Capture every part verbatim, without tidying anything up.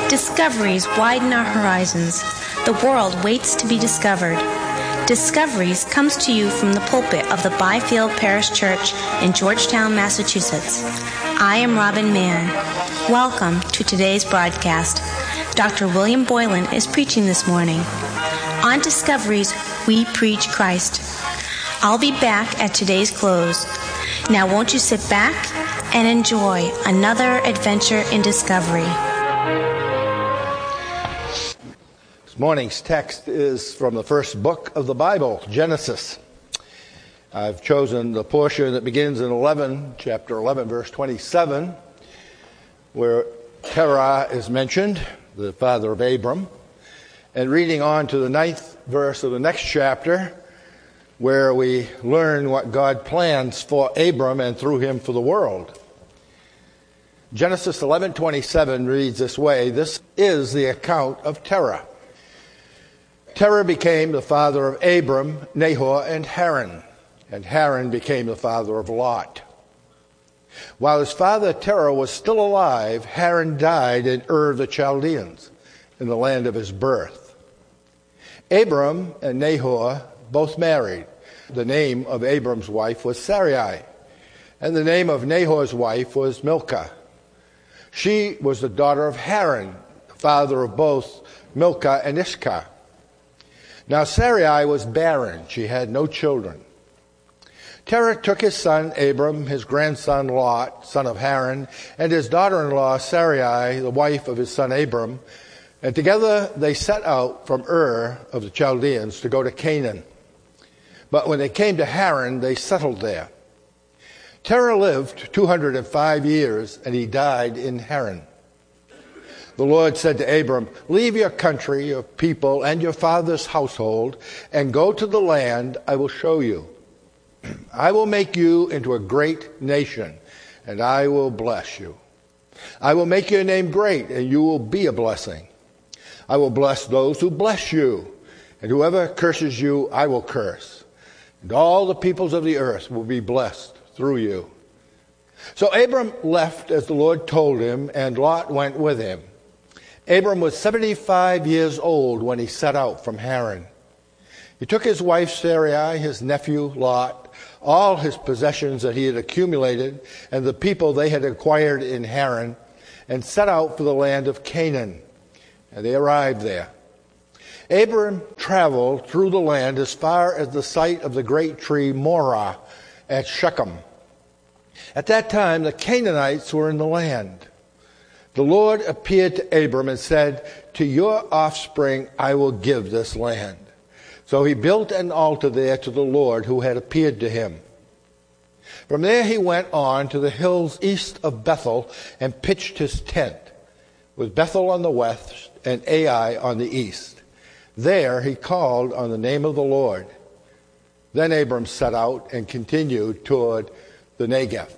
Discoveries widen our horizons. The world waits to be discovered. Discoveries comes to you from the pulpit of the Byfield Parish Church in Georgetown, Massachusetts. I am Robin Mann. Welcome to today's broadcast. Doctor William Boylan is preaching this morning. On Discoveries, we preach Christ. I'll be back at today's close. Now won't you sit back and enjoy another adventure in discovery. This morning's text is from the first book of the Bible, Genesis. I've chosen the portion that begins in eleven, chapter eleven, verse twenty-seven, where Terah is mentioned, the father of Abram, and reading on to the ninth verse of the next chapter, where we learn what God plans for Abram and through him for the world. Genesis eleven twenty-seven reads this way: "This is the account of Terah. Terah became the father of Abram, Nahor, and Haran, and Haran became the father of Lot. While his father Terah was still alive, Haran died in Ur of the Chaldeans, in the land of his birth. Abram and Nahor both married. The name of Abram's wife was Sarai, and the name of Nahor's wife was Milcah. She was the daughter of Haran, the father of both Milcah and Iscah. Now Sarai was barren. She had no children. Terah took his son Abram, his grandson Lot, son of Haran, and his daughter-in-law Sarai, the wife of his son Abram, and together they set out from Ur of the Chaldeans to go to Canaan. But when they came to Haran, they settled there. Terah lived two hundred five years, and he died in Haran. The Lord said to Abram, 'Leave your country, your people, and your father's household, and go to the land I will show you. I will make you into a great nation, and I will bless you. I will make your name great, and you will be a blessing. I will bless those who bless you, and whoever curses you, I will curse. And all the peoples of the earth will be blessed through you.' So Abram left as the Lord told him, and Lot went with him. Abram was seventy-five years old when he set out from Haran. He took his wife Sarai, his nephew Lot, all his possessions that he had accumulated, and the people they had acquired in Haran, and set out for the land of Canaan. And they arrived there. Abram traveled through the land as far as the site of the great tree Morah at Shechem. At that time, the Canaanites were in the land. The Lord appeared to Abram and said, 'To your offspring I will give this land.' So he built an altar there to the Lord who had appeared to him. From there he went on to the hills east of Bethel and pitched his tent, with Bethel on the west and Ai on the east. There he called on the name of the Lord. Then Abram set out and continued toward the Negev."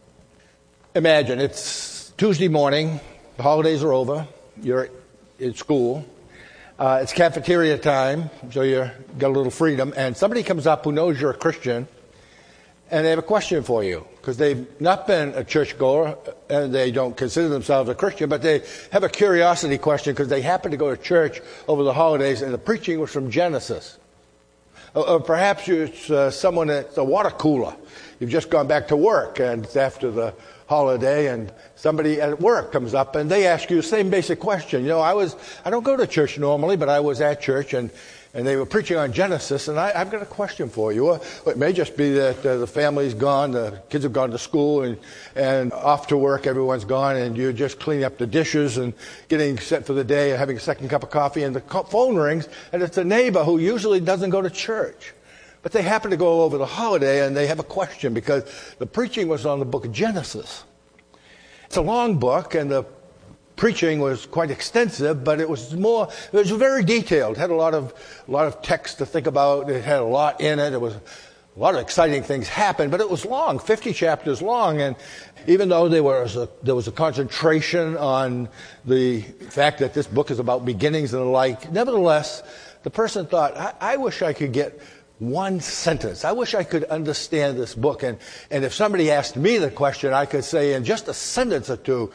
Imagine, it's Tuesday morning, the holidays are over, you're in school, uh, it's cafeteria time, so you got a little freedom, and somebody comes up who knows you're a Christian, and they have a question for you, because they've not been a churchgoer, and they don't consider themselves a Christian, but they have a curiosity question because they happen to go to church over the holidays, and the preaching was from Genesis. Or, or perhaps it's uh, someone at the water cooler. You've just gone back to work, and it's after the holiday, and somebody at work comes up and they ask you the same basic question. You know, I was I don't go to church normally, but I was at church, and and they were preaching on Genesis, and I, I've got a question for you. Or it may just be that uh, the family's gone, the kids have gone to school, and and off to work, everyone's gone, and you're just cleaning up the dishes and getting set for the day and having a second cup of coffee, and the phone rings, and it's a neighbor who usually doesn't go to church. But they happen to go over the holiday, and they have a question because the preaching was on the book of Genesis. It's a long book, and the preaching was quite extensive, but it was more, it was very detailed. It had a lot of, a lot of text to think about. It had a lot in it. It was a lot of exciting things happened, but it was long, fifty chapters long, and even though there was a, there was a concentration on the fact that this book is about beginnings and the like, nevertheless, the person thought, I, I wish I could get one sentence. I wish I could understand this book. And, and if somebody asked me the question, I could say in just a sentence or two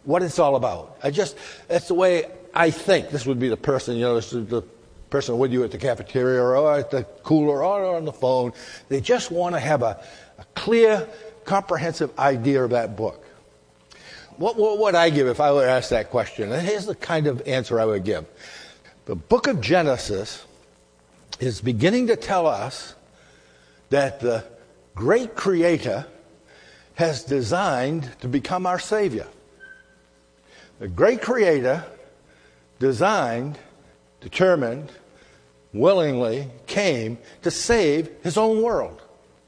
what it's all about. I just, that's the way I think. This would be the person, you know, this is the person with you at the cafeteria or at the cooler or on the phone. They just want to have a, a clear, comprehensive idea of that book. What, what would I give if I were asked that question? And here's the kind of answer I would give. The book of Genesis is beginning to tell us that the great Creator has designed to become our Savior. The great Creator designed, determined, willingly came to save his own world.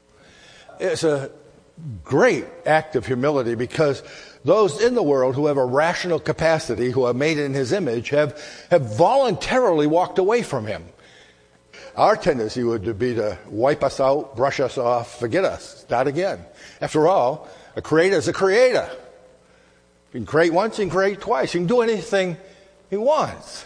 It's a great act of humility because those in the world who have a rational capacity, who are made in his image, have, have voluntarily walked away from him. Our tendency would be to wipe us out, brush us off, forget us, start again. After all, a creator is a creator. He can create once, he can create twice. He can do anything he wants.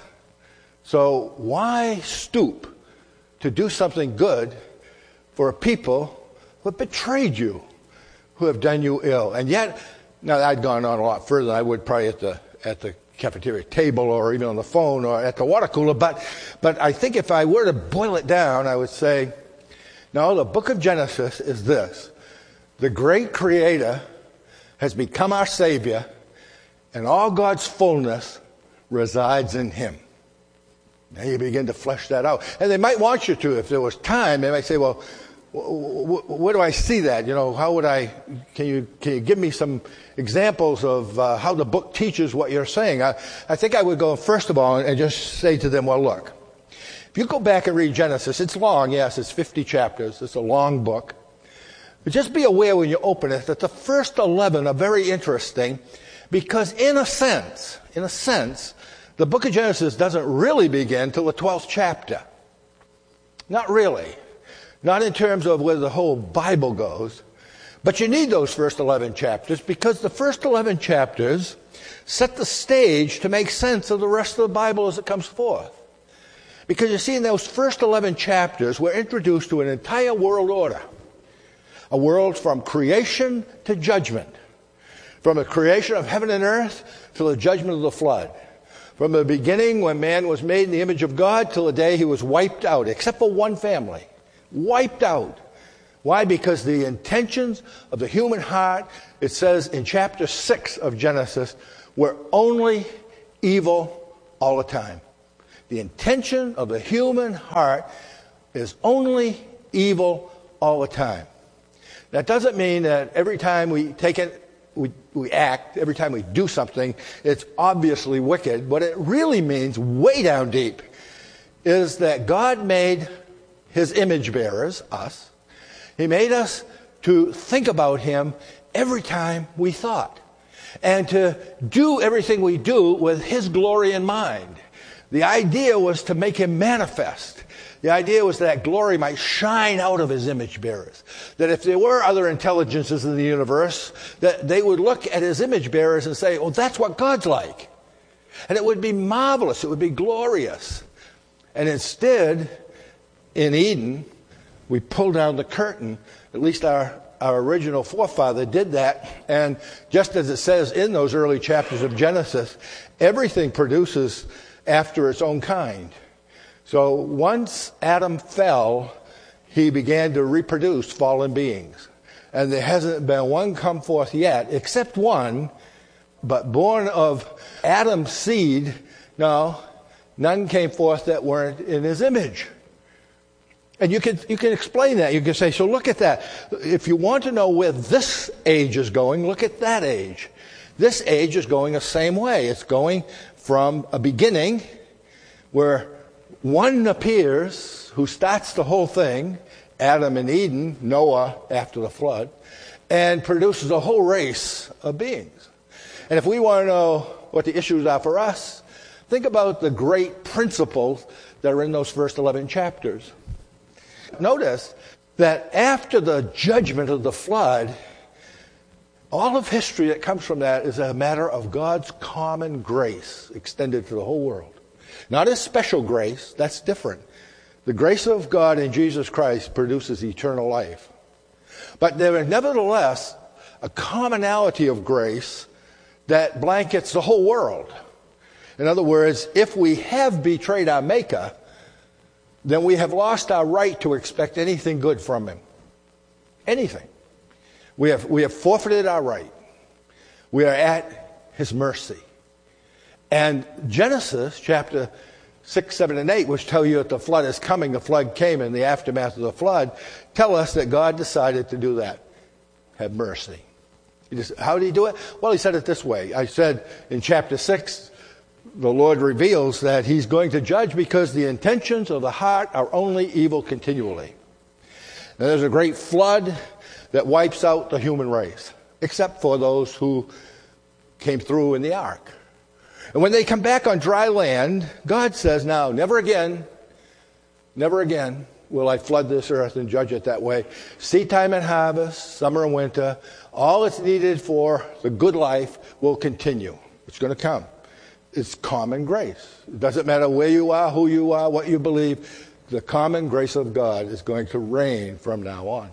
So why stoop to do something good for a people who have betrayed you, who have done you ill? And yet, now I'd gone on a lot further than I would probably at the at the cafeteria table or even on the phone or at the water cooler, but but I think if I were to boil it down, I would say, no, the book of Genesis is this. The great Creator has become our Savior, and all God's fullness resides in him. Now you begin to flesh that out. And they might want you to, if there was time, they might say, well, where do I see that? You know, how would I, can you can you give me some examples of uh, how the book teaches what you're saying? I, I think I would go, first of all, and just say to them, well, look, if you go back and read Genesis, it's long, yes, it's fifty chapters, it's a long book. But just be aware when you open it that the first eleven are very interesting because in a sense, in a sense, the book of Genesis doesn't really begin till the twelfth chapter. Not really. Not in terms of where the whole Bible goes. But you need those first eleven chapters because the first eleven chapters set the stage to make sense of the rest of the Bible as it comes forth. Because you see, in those first eleven chapters, we're introduced to an entire world order. A world from creation to judgment. From the creation of heaven and earth to the judgment of the flood. From the beginning when man was made in the image of God till the day he was wiped out, except for one family. Wiped out. Why? Because the intentions of the human heart, it says in chapter six of Genesis, were only evil all the time. The intention of the human heart is only evil all the time. That doesn't mean that every time we take it, we, we act, every time we do something, it's obviously wicked. What it really means, way down deep, is that God made his image bearers, us. He made us to think about him every time we thought. And to do everything we do with his glory in mind. The idea was to make him manifest. The idea was that glory might shine out of his image bearers. That if there were other intelligences in the universe, that they would look at his image bearers and say, oh, that's what God's like. And it would be marvelous. It would be glorious. And instead, in Eden, we pulled down the curtain. At least our, our original forefather did that. And just as it says in those early chapters of Genesis, everything produces after its own kind. So once Adam fell, he began to reproduce fallen beings. And there hasn't been one come forth yet, except one, but born of Adam's seed. No, none came forth that weren't in his image. And you can you can explain that. You can say, so look at that. If you want to know where this age is going, look at that age. This age is going the same way. It's going from a beginning where one appears who starts the whole thing, Adam in Eden, Noah after the flood, and produces a whole race of beings. And if we want to know what the issues are for us, think about the great principles that are in those first eleven chapters. Notice that after the judgment of the flood, all of history that comes from that is a matter of God's common grace extended to the whole world. Not his special grace, that's different. The grace of God in Jesus Christ produces eternal life. But there is nevertheless a commonality of grace that blankets the whole world. In other words, if we have betrayed our Maker, then we have lost our right to expect anything good from him. Anything. We have, we have forfeited our right. We are at his mercy. And Genesis chapter six, seven, and eight, which tell you that the flood is coming, the flood came in the aftermath of the flood, tell us that God decided to do that. Have mercy. He just, how did he do it? Well, he said it this way. I said in chapter six, the Lord reveals that he's going to judge because the intentions of the heart are only evil continually. Now, there's a great flood that wipes out the human race, except for those who came through in the ark. And when they come back on dry land, God says, now, never again, never again will I flood this earth and judge it that way. Seed time and harvest, summer and winter, all that's needed for the good life will continue. It's going to come. It's common grace. It doesn't matter where you are, who you are, what you believe. The common grace of God is going to reign from now on.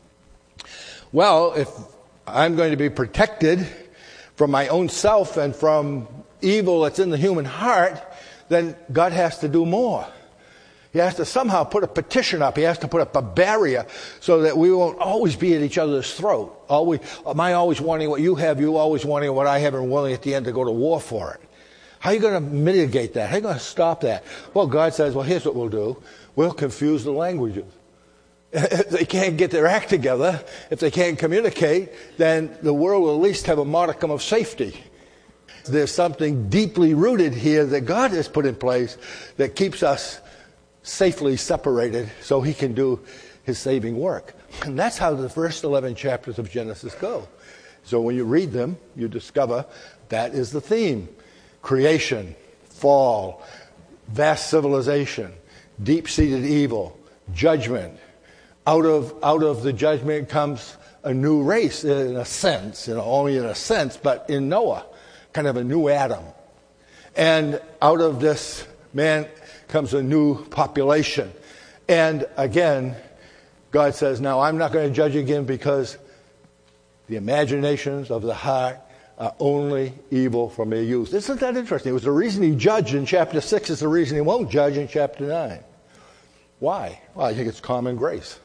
Well, if I'm going to be protected from my own self and from evil that's in the human heart, then God has to do more. He has to somehow put a petition up. He has to put up a barrier so that we won't always be at each other's throat. Always, am I always wanting what you have, you always wanting what I have, and willing at the end to go to war for it? How are you going to mitigate that? How are you going to stop that? Well, God says, well, here's what we'll do. We'll confuse the languages. If they can't get their act together, if they can't communicate, then the world will at least have a modicum of safety. There's something deeply rooted here that God has put in place that keeps us safely separated so he can do his saving work. And that's how the first eleven chapters of Genesis go. So when you read them, you discover that is the theme. Creation, fall, vast civilization, deep-seated evil, judgment. Out of, out of the judgment comes a new race in a sense, you know, only in a sense, but in Noah, kind of a new Adam. And out of this man comes a new population. And again, God says, now I'm not going to judge again because the imaginations of the heart are only evil from their youth. Isn't that interesting? It was the reason he judged in chapter six. It's the reason he won't judge in chapter nine. Why? Well, I think it's common grace.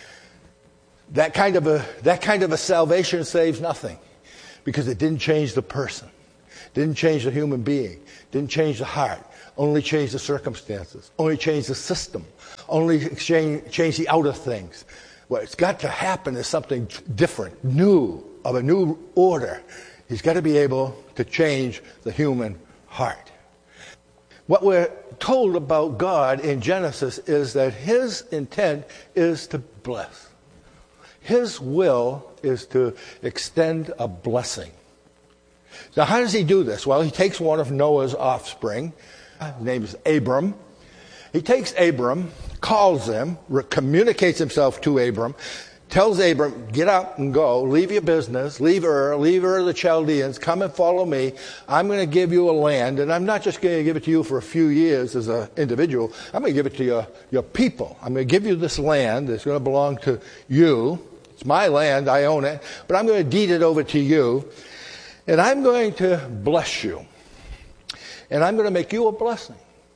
That kind of a that kind of a salvation saves nothing because it didn't change the person, didn't change the human being, didn't change the heart, only changed the circumstances, only changed the system, only change, change the outer things. What's got to happen is something different, new, of a new order. He's got to be able to change the human heart. What we're told about God in Genesis is that his intent is to bless. His will is to extend a blessing. Now, how does he do this? Well, he takes one of Noah's offspring. His name is Abram. He takes Abram, calls him, communicates himself to Abram, tells Abram, get up and go, leave your business, leave Ur, leave Ur the Chaldeans, come and follow me. I'm going to give you a land, and I'm not just going to give it to you for a few years as an individual. I'm going to give it to your, your people. I'm going to give you this land that's going to belong to you. It's my land, I own it, but I'm going to deed it over to you, and I'm going to bless you. And I'm going to make you a blessing.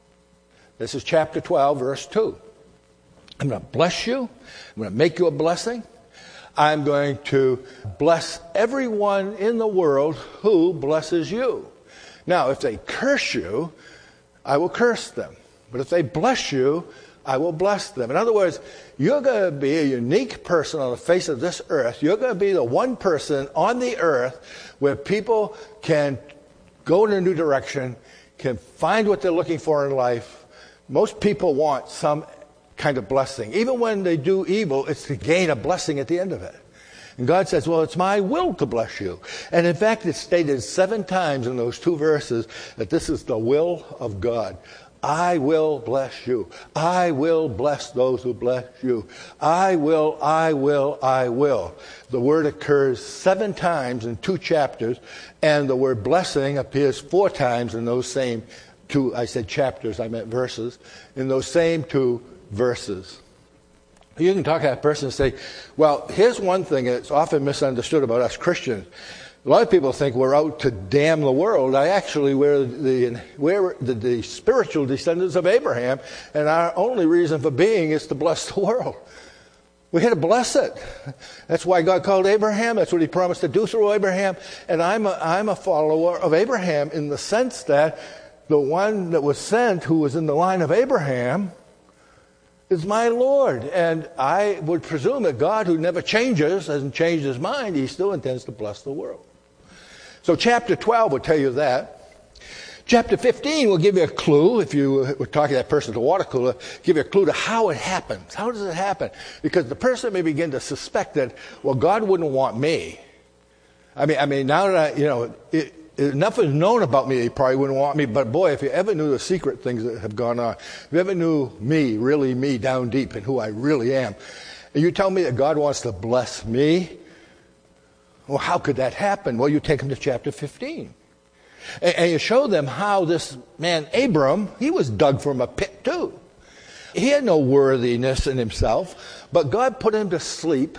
This is chapter twelve, verse two. I'm going to bless you. I'm going to make you a blessing. I'm going to bless everyone in the world who blesses you. Now, if they curse you, I will curse them. But if they bless you, I will bless them. In other words, you're going to be a unique person on the face of this earth. You're going to be the one person on the earth where people can go in a new direction, can find what they're looking for in life. Most people want some kind of blessing. Even when they do evil, it's to gain a blessing at the end of it. And God says, well, it's my will to bless you. And in fact, it's stated seven times in those two verses that this is the will of God. I will bless you. I will bless those who bless you. I will, I will, I will. The word occurs seven times in two chapters, and the word blessing appears four times in those same two, I said chapters, I meant verses, in those same two verses. You can talk to that person and say, well, here's one thing that's often misunderstood about us Christians. A lot of people think we're out to damn the world. I actually, we're the, we're the, the spiritual descendants of Abraham, and our only reason for being is to bless the world. We had to bless it. That's why God called Abraham. That's what he promised to do through Abraham. And I'm a, I'm a follower of Abraham in the sense that the one that was sent, who was in the line of Abraham, is my Lord. And I would presume that God, who never changes, hasn't changed his mind, he still intends to bless the world. So chapter twelve will tell you that. Chapter fifteen will give you a clue, if you were talking to that person at the water cooler, give you a clue to how it happens. How does it happen? Because the person may begin to suspect that, well, God wouldn't want me. I mean, I mean, now that I, you know, it, enough is known about me, he probably wouldn't want me. But boy, if you ever knew the secret things that have gone on, if you ever knew me, really me, down deep, and who I really am, and you tell me that God wants to bless me, well, how could that happen? Well, you take them to chapter fifteen. And, and you show them how this man, Abram, he was dug from a pit too. He had no worthiness in himself, but God put him to sleep.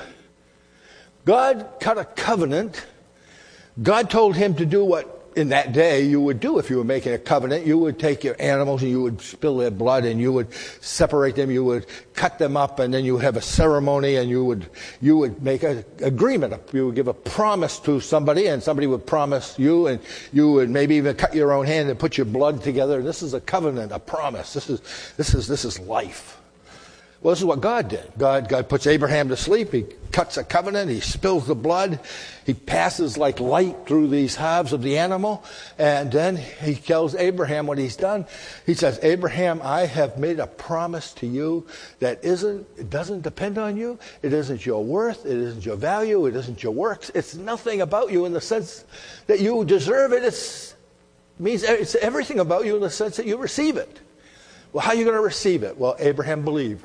God cut a covenant. God told him to do what in that day you would do if you were making a covenant. You would take your animals and you would spill their blood and you would separate them. You would cut them up, and then you would have a ceremony, and you would you would make an agreement. You would give a promise to somebody, and somebody would promise you, and you would maybe even cut your own hand and put your blood together. This is a covenant, a promise. This is this is this is life. Well, this is what God did. God, God puts Abraham to sleep. He cuts a covenant. He spills the blood. He passes like light through these halves of the animal. And then he tells Abraham what he's done. He says, Abraham, I have made a promise to you that isn't, it doesn't depend on you. It isn't your worth. It isn't your value. It isn't your works. It's nothing about you in the sense that you deserve it. It's, it means it's everything about you in the sense that you receive it. Well, how are you going to receive it? Well, Abraham believed.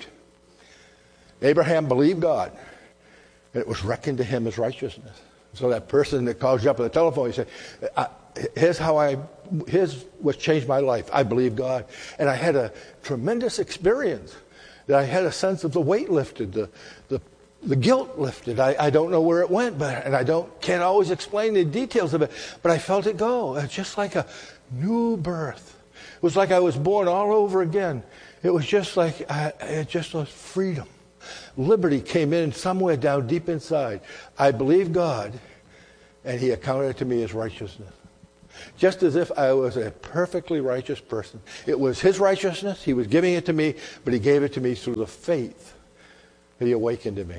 Abraham believed God, and it was reckoned to him as righteousness. So that person that calls you up on the telephone, you say, here's how I, here's what changed my life. I believe God. And I had a tremendous experience. That I had a sense of the weight lifted, the the, the guilt lifted. I, I don't know where it went, but and I don't can't always explain the details of it, but I felt it go. It's just like a new birth. It was like I was born all over again. It was just like, I, it just was freedom. Liberty came in somewhere down deep inside. I believe God, and he accounted it to me as righteousness. Just as if I was a perfectly righteous person. It was his righteousness. He was giving it to me, but he gave it to me through the faith that he awakened in me.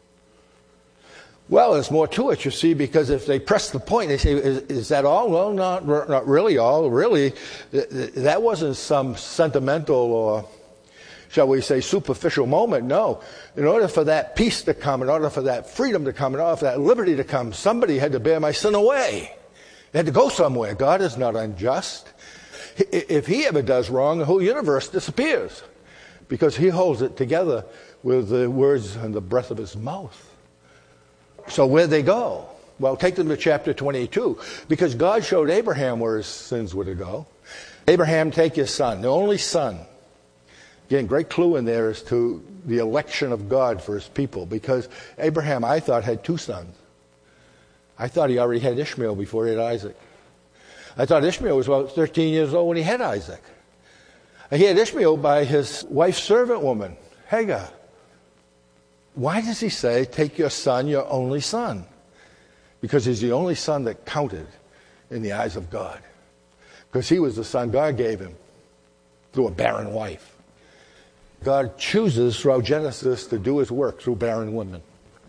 Well, there's more to it, you see, because if they press the point, they say, is, is that all? Well, not, not really all. Really, that wasn't some sentimental or, shall we say, superficial moment. No. In order for that peace to come, in order for that freedom to come, in order for that liberty to come, somebody had to bear my sin away. It had to go somewhere. God is not unjust. If he ever does wrong, the whole universe disappears because he holds it together with the words and the breath of his mouth. So where'd they go? Well, take them to chapter twenty-two, because God showed Abraham where his sins were to go. Abraham, take your son, the only son. Again, great clue in there as to the election of God for his people, because Abraham, I thought, had two sons. I thought he already had Ishmael before he had Isaac. I thought Ishmael was about thirteen years old when he had Isaac. He had Ishmael by his wife's servant woman, Hagar. Why does he say, take your son, your only son? Because he's the only son that counted in the eyes of God. Because he was the son God gave him through a barren wife. God chooses throughout Genesis to do his work through barren women.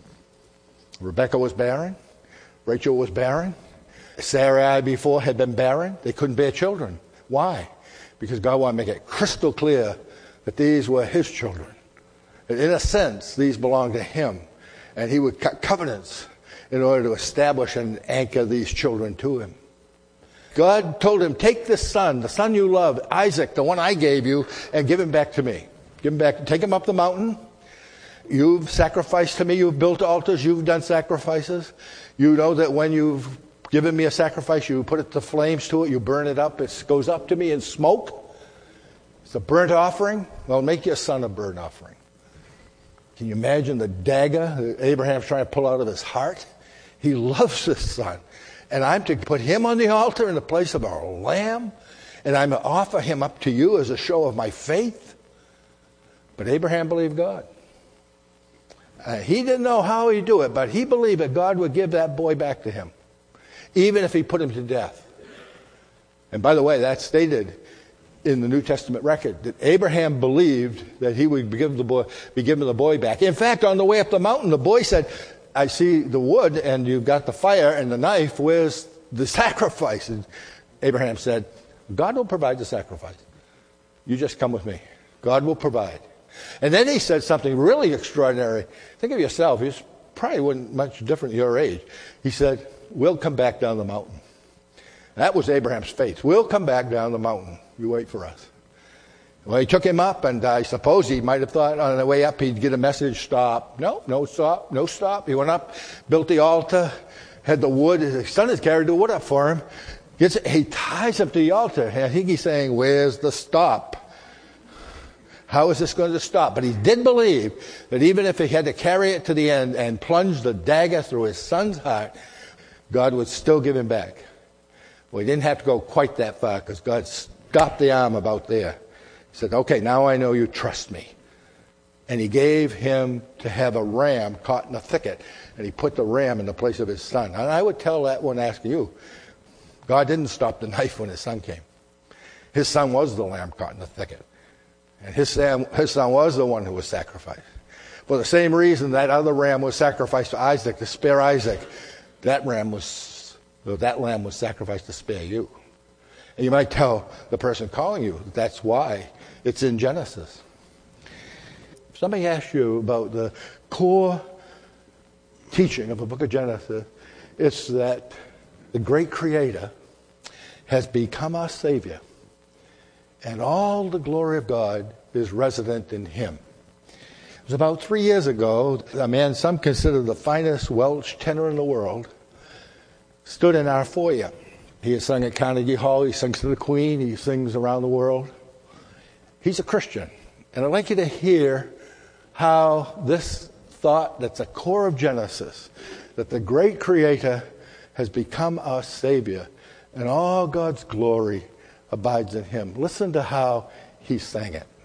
Rebekah was barren. Rachel was barren. Sarai before had been barren. They couldn't bear children. Why? Because God wanted to make it crystal clear that these were his children. And in a sense, these belonged to him. And he would cut covenants in order to establish and anchor these children to him. God told him, take this son, the son you love, Isaac, the one I gave you, and give him back to me. Give him back. Take him up the mountain. You've sacrificed to me. You've built altars. You've done sacrifices. You know that when you've given me a sacrifice, you put it the flames to it. You burn it up. It goes up to me in smoke. It's a burnt offering. Well, make your son a burnt offering. Can you imagine the dagger that Abraham's trying to pull out of his heart? He loves his son. And I'm to put him on the altar in the place of our lamb, and I'm to offer him up to you as a show of my faith. But Abraham believed God. Uh, he didn't know how he'd do it, but he believed that God would give that boy back to him, even if he put him to death. And by the way, that's stated in the New Testament record, that Abraham believed that he would give the boy, be given the boy back. In fact, on the way up the mountain, the boy said, I see the wood and you've got the fire and the knife. Where's the sacrifice? And Abraham said, God will provide the sacrifice. You just come with me. God will provide. And then he said something really extraordinary. Think of yourself. He's probably wasn't much different your age. He said, we'll come back down the mountain. That was Abraham's faith. We'll come back down the mountain. You wait for us. Well, he took him up, and I suppose he might have thought on the way up he'd get a message, stop. No, no stop, no stop. He went up, built the altar, had the wood. His son has carried the wood up for him. Gets, he ties up to the altar. I think he's saying, where's the stop? How is this going to stop? But he did believe that even if he had to carry it to the end and plunge the dagger through his son's heart, God would still give him back. Well, he didn't have to go quite that far because God stopped the arm about there. He said, okay, now I know you trust me. And he gave him to have a ram caught in a thicket. And he put the ram in the place of his son. And I would tell that one asking you, God didn't stop the knife when his son came. His son was the lamb caught in the thicket. And his son, his son was the one who was sacrificed. For the same reason that other ram was sacrificed to Isaac, to spare Isaac, that ram was that lamb was sacrificed to spare you. And you might tell the person calling you that's why it's in Genesis. If somebody asks you about the core teaching of the book of Genesis, it's that the great Creator has become our Savior, and all the glory of God is resident in Him. It was about three years ago, a man some consider the finest Welsh tenor in the world stood in our foyer. He has sung at Carnegie Hall, he sings to the Queen, he sings around the world. He's a Christian. And I'd like you to hear how this thought that's a core of Genesis, that the great Creator has become our Savior, and all God's glory abides in Him. Listen to how he sang it.